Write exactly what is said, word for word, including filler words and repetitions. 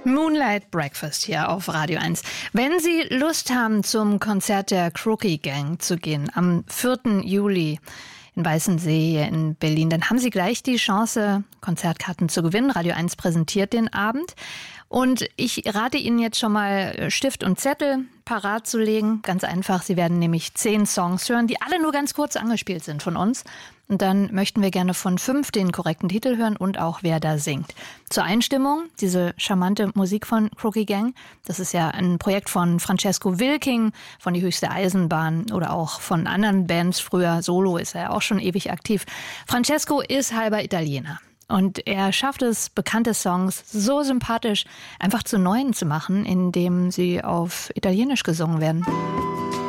Moonlight Breakfast hier auf Radio eins. Wenn Sie Lust haben, zum Konzert der Crookie Gang zu gehen, am vierten Juli in Weißensee in Berlin, dann haben Sie gleich die Chance, Konzertkarten zu gewinnen. Radio eins präsentiert den Abend. Und ich rate Ihnen jetzt schon mal, Stift und Zettel parat zu legen. Ganz einfach, Sie werden nämlich zehn Songs hören, die alle nur ganz kurz angespielt sind von uns. Und dann möchten wir gerne von fünf den korrekten Titel hören und auch, wer da singt. Zur Einstimmung, diese charmante Musik von Crookie Gang. Das ist ja ein Projekt von Francesco Wilking, von Die Höchste Eisenbahn oder auch von anderen Bands. Früher Solo ist er auch schon ewig aktiv. Francesco ist halber Italiener. Und er schafft es, bekannte Songs so sympathisch einfach zu neuen zu machen, indem sie auf Italienisch gesungen werden.